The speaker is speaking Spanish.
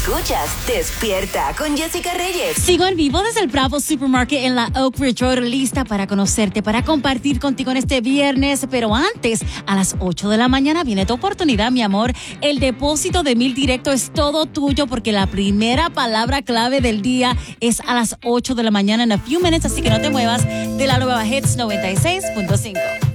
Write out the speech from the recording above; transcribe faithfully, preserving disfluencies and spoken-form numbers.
Escuchas Despierta con Jessica Reyes. Sigo en vivo desde el Bravo Supermarket en la Oak Ridge Road, lista para conocerte, para compartir contigo en este viernes. Pero antes, a las ocho de la mañana viene tu oportunidad, mi amor. El depósito de mil directo es todo tuyo porque la primera palabra clave del día es a las ocho de la mañana en a few minutes, así que no te muevas de la nueva Hits noventa y seis punto cinco.